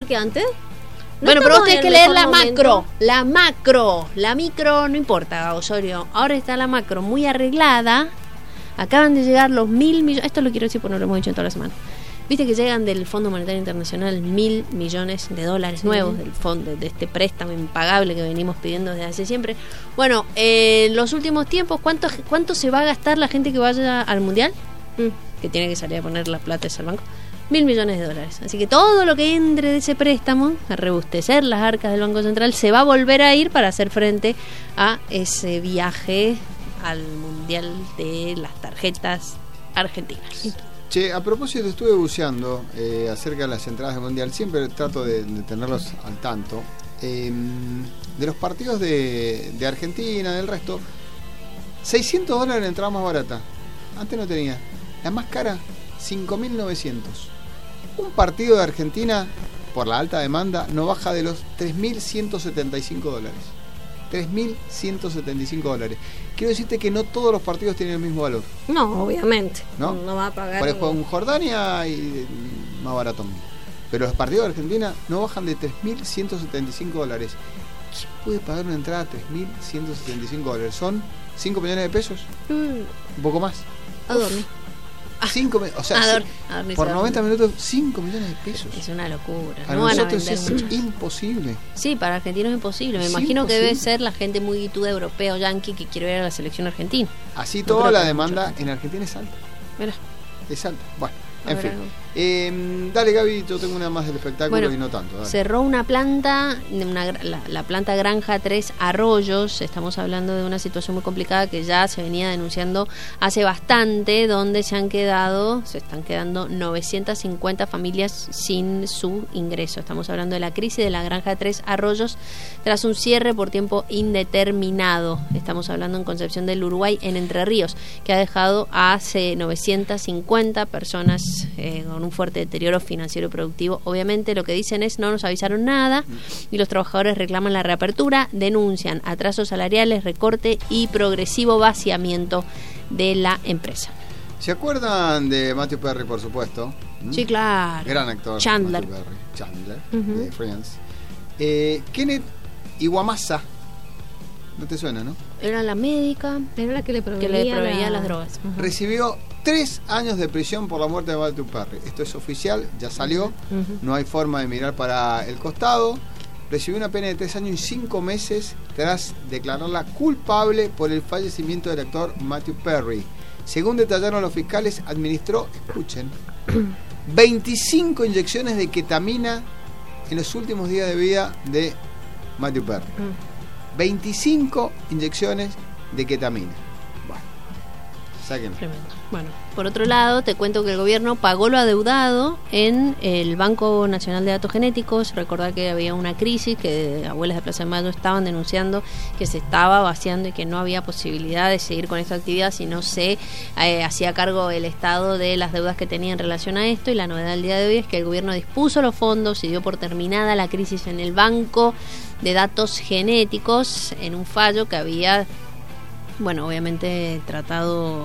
que antes. Bueno, pero vos tenés que leer la macro. La micro no importa, Osorio. Ahora está la macro muy arreglada. Acaban de llegar los 1.000 millones. Esto lo quiero decir porque no lo hemos dicho en toda la semana. Viste que llegan del Fondo Monetario Internacional 1.000 millones de dólares nuevos del fondo, de este préstamo impagable que venimos pidiendo desde hace siempre. Bueno, en los últimos tiempos, ¿cuánto se va a gastar la gente que vaya al Mundial? Que tiene que salir a poner la plata ese al banco. 1.000 millones de dólares. Así que todo lo que entre de ese préstamo, a rebustecer las arcas del Banco Central, se va a volver a ir para hacer frente a ese viaje al Mundial de las tarjetas argentinas. Che, a propósito, estuve buceando acerca de las entradas del Mundial. Siempre trato de tenerlos al tanto. De los partidos de Argentina, del resto, $600 la entrada más barata. Antes no tenía. La más cara, 5.900. Un partido de Argentina, por la alta demanda, no baja de los $3.175. $3.175. Quiero decirte que no todos los partidos tienen el mismo valor. No, obviamente. No va a pagar. Por ejemplo, en Jordania y más barato. Pero los partidos de Argentina no bajan de $3.175. ¿Quién puede pagar una entrada a $3.175? ¿Son 5 millones de pesos? Un poco más. A dormir. 5 o sea, por 90 minutos 5 millones de pesos. Es una locura. Para nosotros es imposible. Sí, para argentinos es imposible. Me imagino que debe ser la gente muy guituda europea o yanqui que quiere ver a la selección argentina. Así toda la demanda en Argentina es alta. Mira. Es alta. Bueno, en fin. Dale, Gaby, yo tengo una más del espectáculo y no tanto. Dale. Cerró una planta, la planta Granja 3 Arroyos. Estamos hablando de una situación muy complicada que ya se venía denunciando hace bastante, donde se están quedando 950 familias sin su ingreso. Estamos hablando de la crisis de la Granja 3 Arroyos tras un cierre por tiempo indeterminado. Estamos hablando en Concepción del Uruguay, en Entre Ríos, que ha dejado a 950 personas con un fuerte deterioro financiero y productivo. Obviamente lo que dicen es no nos avisaron nada y los trabajadores reclaman la reapertura, denuncian atrasos salariales, recorte y progresivo vaciamiento de la empresa. ¿Se acuerdan de Matthew Perry, por supuesto? Sí, claro. Gran actor. Chandler. De Friends. Kenneth Iwamasa. ¿No te suena, no? Era la médica. Era la que le proveía las drogas. Recibió 3 años de prisión por la muerte de Matthew Perry. Esto es oficial, ya salió. No hay forma de mirar para el costado. Recibió una pena de 3 años y 5 meses tras declararla culpable por el fallecimiento del actor Matthew Perry. Según detallaron los fiscales, administró, escuchen, 25 inyecciones de ketamina en los últimos días de vida de Matthew Perry. 25 inyecciones de ketamina. Bueno, sáquenlo. Bueno, por otro lado, te cuento que el gobierno pagó lo adeudado en el Banco Nacional de Datos Genéticos. Recordar que había una crisis, que abuelas de Plaza de Mayo estaban denunciando que se estaba vaciando y que no había posibilidad de seguir con esta actividad si no se hacía cargo el Estado de las deudas que tenía en relación a esto. Y la novedad del día de hoy es que el gobierno dispuso los fondos y dio por terminada la crisis en el Banco de Datos Genéticos en un fallo que había, bueno, obviamente tratado...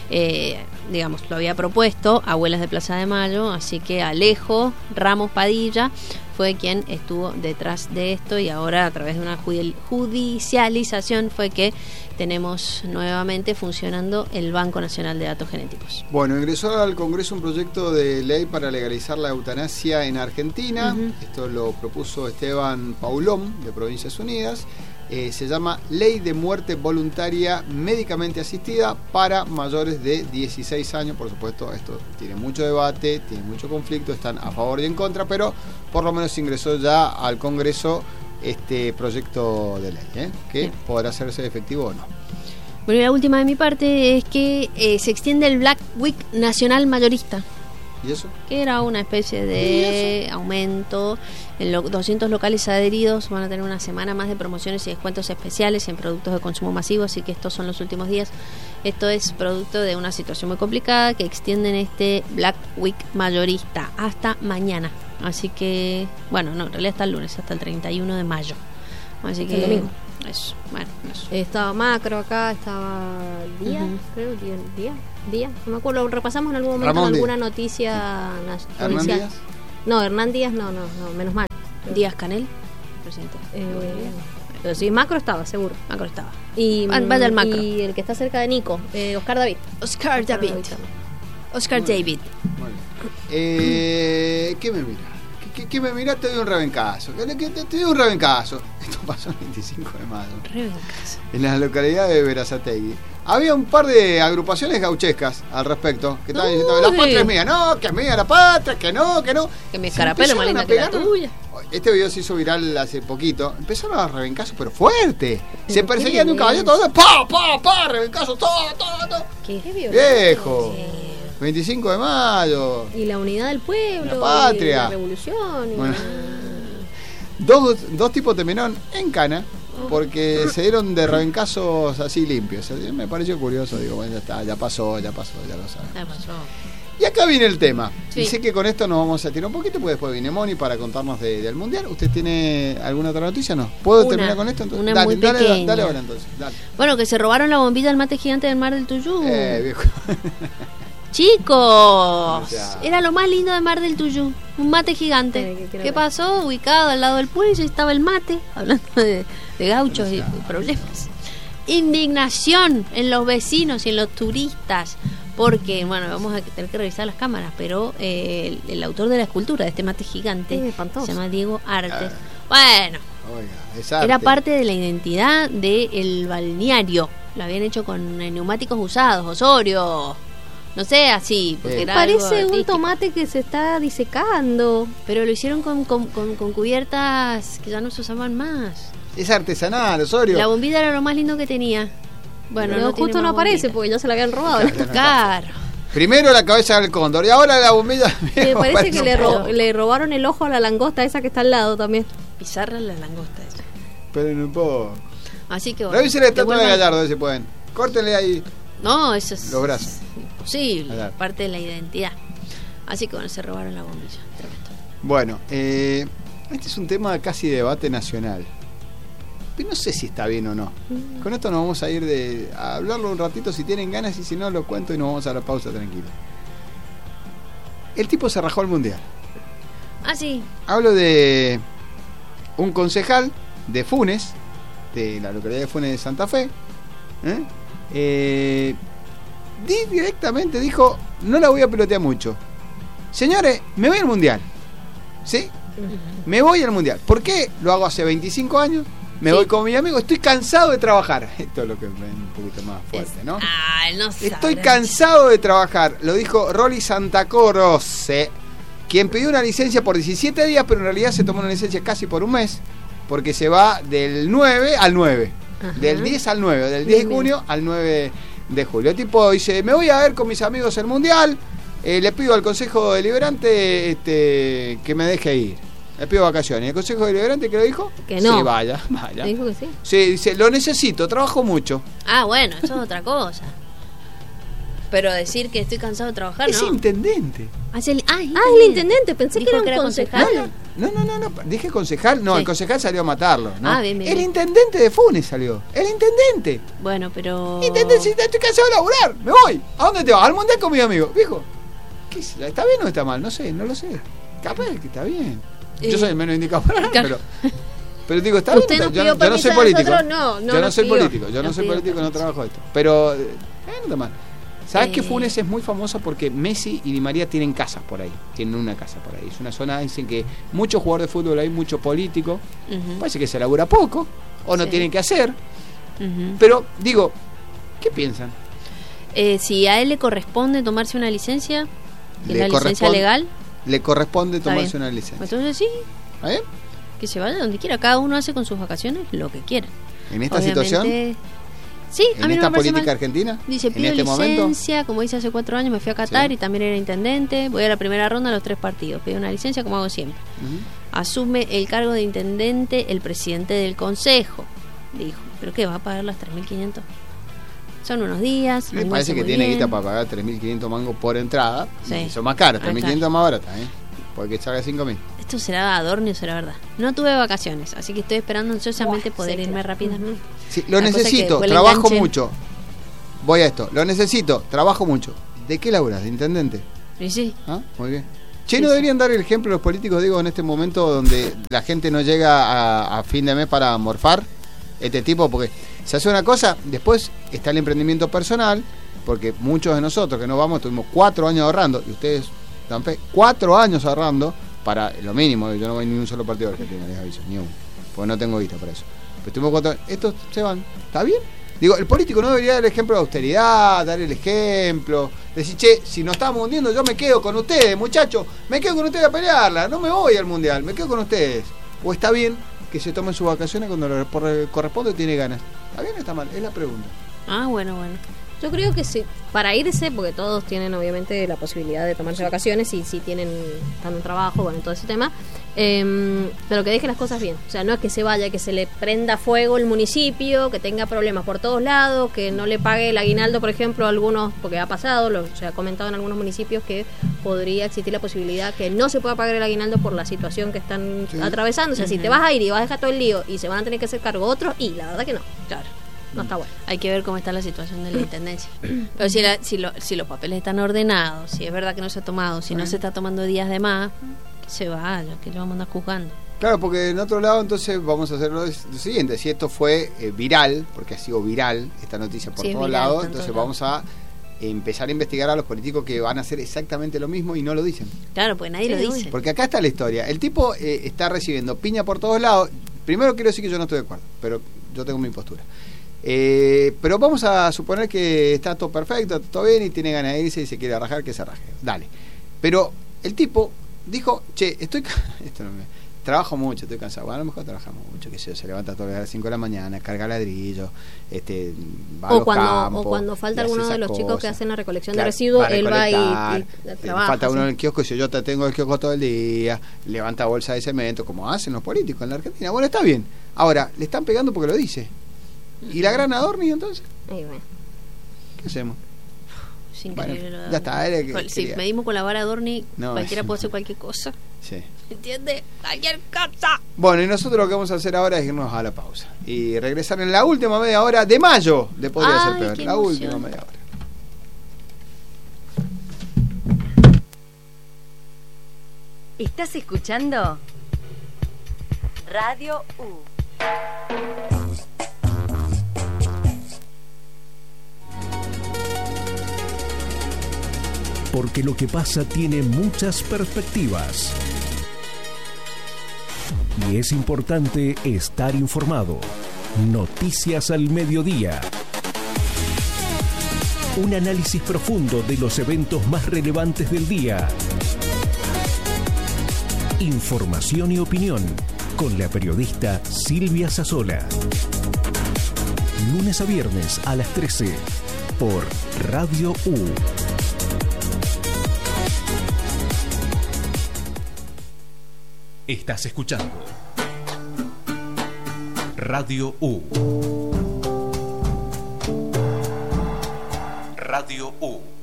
lo había propuesto Abuelas de Plaza de Mayo, así que Alejo Ramos Padilla fue quien estuvo detrás de esto y ahora a través de una judicialización fue que tenemos nuevamente funcionando el Banco Nacional de Datos Genéticos. Bueno, ingresó al Congreso un proyecto de ley para legalizar la eutanasia en Argentina. Esto lo propuso Esteban Paulón de Provincias Unidas. Se llama Ley de Muerte Voluntaria Médicamente Asistida para mayores de 16 años. Por supuesto, esto tiene mucho debate, tiene mucho conflicto, están a favor y en contra, pero por lo menos ingresó ya al Congreso este proyecto de ley, que podrá hacerse efectivo o no. Bueno, y la última de mi parte es que se extiende el Black Week Nacional Mayorista. ¿Y eso? Que era una especie de aumento. En 200 locales adheridos van a tener una semana más de promociones y descuentos especiales en productos de consumo masivo, así que estos son los últimos días. Esto es producto de una situación muy complicada que extienden este Black Week mayorista hasta mañana. Así que, bueno, no, en realidad hasta el lunes, hasta el 31 de mayo. Así que... el domingo. Eso, bueno, eso. Estaba Macro acá, estaba Día, creo, Día, no me acuerdo, lo repasamos en algún momento en alguna noticia provincial. ¿Hernán Díaz? No, Hernán Díaz no, menos mal. Díaz Canel, presidente. Pero sí, Macro estaba, seguro. Macro estaba. Y Vaya al Macro. Y el que está cerca de Nico, Oscar David. Oscar David. Oscar David. ¿Qué me mira? ¿Qué me mira? Te doy un rebencazo. Te doy un rebencazo. Esto pasó el 25 de mayo. Rebencazo. En la localidad de Berazategui. Había un par de agrupaciones gauchescas al respecto que estaban diciendo: la patria es mía, no, que es mía la patria, que no. Que mi escarapelo más linda que la tuya. Este video se hizo viral hace poquito. Empezaron a rebencazos, pero fuerte. Se perseguían de un caballo, todo, pa, rebencazos, todo. ¿Qué Viejo. 25 de mayo. Y la unidad del pueblo. La patria. Y la revolución. Bueno. Dos tipos terminaron en cana porque se dieron de rebencazos así limpios. Me pareció curioso. Digo, bueno, ya está, ya pasó, ya lo sabemos. Ya pasó. Y acá viene el tema. Sí. Y sé que con esto nos vamos a tirar un poquito, porque después viene Moni para contarnos del Mundial. ¿Usted tiene alguna otra noticia? ¿No? ¿Puedo terminar con esto? Entonces? Una muy pequeña. Dale ahora entonces. Dale. Bueno, que se robaron la bombilla del mate gigante del Mar del Tuyú. Viejo. Chicos, sea, era lo más lindo de Mar del Tuyú, un mate gigante. ¿Qué pasó? Ubicado al lado del puente estaba el mate, hablando de gauchos y de problemas. Indignación en los vecinos y en los turistas, porque, bueno, vamos a tener que revisar las cámaras, pero el autor de la escultura de este mate gigante se llama Diego Artes. Bueno, oiga, es arte. Era parte de la identidad del balneario, lo habían hecho con neumáticos usados, Osorio. No sé, así, porque era parece algo un tomate que se está disecando. Pero lo hicieron con cubiertas que ya no se usaban más. Es artesanal, Osorio. La bombilla era lo más lindo que tenía. Bueno, pero justo no aparece bombilla. porque ya se la habían robado. Claro. Primero la cabeza del cóndor y ahora la bombilla. Me parece que le robaron el ojo a la langosta esa que está al lado también. Pisarla la langosta esa. Pero no puedo. Así que bueno. Revisen la estatua de Gallardo si pueden. Córtenle ahí. No, eso es los brazos. Imposible, parte de la identidad. Así que bueno, se robaron la bombilla. Tremendo. Bueno, este es un tema casi de debate nacional. Pero no sé si está bien o no. Con esto nos vamos a ir a hablarlo un ratito si tienen ganas, y si no lo cuento y nos vamos a la pausa tranquilo. El tipo se rajó al Mundial. Ah, sí. Hablo de un concejal de Funes, de la localidad de Funes de Santa Fe. Directamente dijo: no la voy a pelotear mucho. Señores, me voy al Mundial. ¿Sí? Me voy al Mundial. ¿Por qué? Lo hago hace 25 años. Me voy con mi amigo. Estoy cansado de trabajar. Esto es lo que es un poquito más fuerte, ¿no? No sé. Estoy cansado de trabajar. Lo dijo Rolly Santacorose, quien pidió una licencia por 17 días, pero en realidad se tomó una licencia casi por un mes, porque se va del 9 al 9. Ajá. Del 10 al 9. Del 10 de junio al 9 de julio. El tipo dice: me voy a ver con mis amigos el Mundial. Le pido al Consejo Deliberante que me deje ir. Le pido vacaciones. ¿El Consejo Deliberante qué lo dijo? Que no. Sí, vaya. ¿Le dijo que sí? Sí, dice: lo necesito, trabajo mucho. Ah, bueno, eso es otra cosa. Pero decir que estoy cansado de trabajar, es no. Intendente. Es el intendente. Pensé que era un concejal. No. Dije concejal. No, sí. El concejal salió a matarlo, ¿no? Bien. El intendente de Funes salió. El intendente. Bueno, pero... Intendente, estoy cansado de laburar. Me voy. ¿A dónde te vas? Al Mundial con mi amigo. Viejo, ¿está bien o está mal? No sé, no lo sé. Capaz que está bien. Yo soy el menos indicado para nada, pero digo, está bien. Yo no soy político. Yo no soy político, no trabajo esto. Pero no está mal. ¿Sabes que Funes es muy famosa porque Messi y Di María tienen casas por ahí? Tienen una casa por ahí. Es una zona, dicen que muchos jugadores de fútbol hay, mucho político. Parece que se labura poco o no tienen que hacer. Pero, digo, ¿qué piensan? Si a él le corresponde tomarse una licencia, que es la licencia legal. Le corresponde tomarse una licencia. Entonces sí. ¿A ver? Que se vaya donde quiera. Cada uno hace con sus vacaciones lo que quiera. ¿En esta situación? Sí, ¿En esta política argentina? Dice, pido licencia, como hice hace 4 años, me fui a Qatar y también era intendente. Voy a la primera ronda de los 3 partidos. Pido una licencia como hago siempre. Asume el cargo de intendente el presidente del consejo. Dijo, ¿pero qué? ¿Va a pagar las 3.500? Son unos días. Me parece que tiene guita para pagar 3.500 mangos por entrada. Sí. Son más caros, 3.500 más baratas, porque salga 5.000. Esto será adorno, será verdad. No tuve vacaciones, así que estoy esperando ansiosamente poder irme rápidamente. Sí, lo necesito, trabajo mucho. Voy a esto, lo necesito, trabajo mucho. ¿De qué laburas? ¿De intendente? Sí. Muy bien. Che, ¿no deberían dar el ejemplo los políticos, digo, en este momento donde la gente no llega a fin de mes para morfar? Este tipo, porque se hace una cosa, después está el emprendimiento personal, porque muchos de nosotros que no vamos, estuvimos 4 años ahorrando, y ustedes, 4 años ahorrando para lo mínimo. Yo no voy ni un solo partido de Argentina, les aviso, ni uno, porque no tengo vista para eso. Pero estuvimos 4 años, estos se van, ¿está bien? Digo, el político no debería dar el ejemplo de austeridad, dar el ejemplo, decir, che, si nos estamos hundiendo, yo me quedo con ustedes, muchachos, me quedo con ustedes a pelearla, no me voy al mundial, me quedo con ustedes. O está bien que se tomen sus vacaciones cuando le corresponde y tiene ganas. ¿Está bien o está mal? Es la pregunta. Bueno. Yo creo que sí, para irse, porque todos tienen obviamente la posibilidad de tomarse vacaciones y si están en un trabajo, bueno, todo ese tema, pero que deje las cosas bien. O sea, no es que se vaya, que se le prenda fuego el municipio, que tenga problemas por todos lados, que no le pague el aguinaldo, por ejemplo, a algunos, porque ha pasado, se ha comentado en algunos municipios que podría existir la posibilidad que no se pueda pagar el aguinaldo por la situación que están atravesando. O sea, si te vas a ir y vas a dejar todo el lío y se van a tener que hacer cargo otros, y la verdad que no. Claro. No está bueno. Hay que ver cómo está la situación de la intendencia. Pero si los papeles están ordenados, si es verdad que no se ha tomado, si no se está tomando días de más, que se vaya, que lo vamos a andar juzgando. Claro, porque en otro lado entonces vamos a hacer lo siguiente. Si esto fue viral, porque ha sido viral esta noticia por todos lados, entonces vamos a empezar a investigar a los políticos que van a hacer exactamente lo mismo y no lo dicen. Claro, pues nadie lo dice. Porque acá está la historia. El tipo está recibiendo piña por todos lados. Primero quiero decir que yo no estoy de acuerdo, pero yo tengo mi postura. Pero vamos a suponer que está todo perfecto, todo bien y tiene ganas de irse y se quiere rajar, que se raje, dale. Pero el tipo dijo, che, trabajo mucho, estoy cansado. Bueno, a lo mejor trabajamos mucho, que se levanta todas las 5 de la mañana, carga ladrillos, va a los campos, o cuando falta alguno de los chicos que hacen la recolección de claro, residuos, él va y trabaja. Falta uno en el kiosco, si yo tengo el kiosco todo el día, levanta bolsa de cemento, como hacen los políticos en la Argentina. Bueno, está bien. Ahora, le están pegando porque lo dice. ¿Y la gran Adorni entonces? ¿Qué hacemos? Es increíble. Bueno, ya está. Si medimos con la vara Adorni, cualquiera puede hacer cualquier cosa. Sí. ¿Entiendes? Cualquier cosa. Bueno, y nosotros lo que vamos a hacer ahora es irnos a la pausa y regresar en la última media hora de mayo de Podría Ser Peor. La última media hora. ¿Estás escuchando? Radio U. Porque lo que pasa tiene muchas perspectivas. Y es importante estar informado. Noticias al mediodía. Un análisis profundo de los eventos más relevantes del día. Información y opinión con la periodista Silvia Sassola. Lunes a viernes a las 13 por Radio U. Estás escuchando Radio U. Radio U.